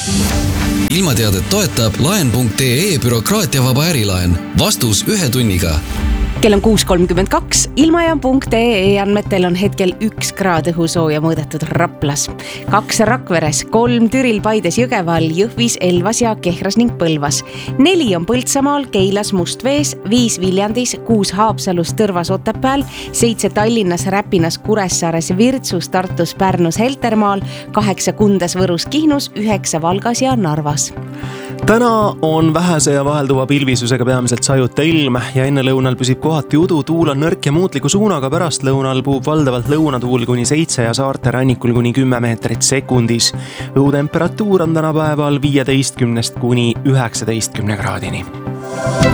Ilmateadet toetab laen.ee bürokraatiavaba ärilaen. Vastus 1 tunniga. Kell on 6.32. Ilmajaam.ee andmetel on hetkel 1 kraad õhusooja mõõdetud Raplas, 2 Rakveres, 3 Türil, Paides, Jõgeval, Jõhvis, Elvas ja Kehras ning Põlvas, 4 on Põltsamaal, Keilas, Mustvees, 5 Viljandis, 6 Haapsalus, Tõrvas, Otepääl, 7 Tallinnas, Räpinas, Kuressaares, Virtsus, Tartus, Pärnus, Heltermaal, 8 Kundas, Võrus, Kihnus, 9 Valgas ja Narvas. Täna on vähese ja vahelduva pilvisusega peamiselt sajuta ilm ja enne lõunal püsib kohati udu, tuul on nõrk ja muutliku suunaga, pärast lõunal puhub valdavalt lõunatuul kuni 7 ja saarte rannikul kuni 10 meetrit sekundis. Õhutemperatuur on tänapäeval 15 kuni 19 kraadini.